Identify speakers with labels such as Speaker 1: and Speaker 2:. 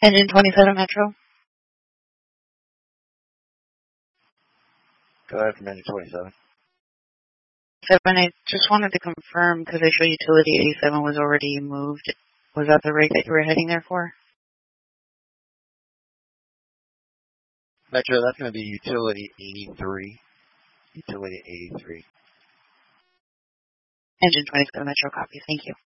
Speaker 1: Engine 27 Metro.
Speaker 2: Go ahead from engine 27.
Speaker 1: 7, I just wanted to confirm, because I show utility 87 was already moved. Was that the rig that you were heading there for?
Speaker 2: Metro, that's going to be utility 83. Utility 83.
Speaker 1: Engine 27 Metro, copy. Thank you.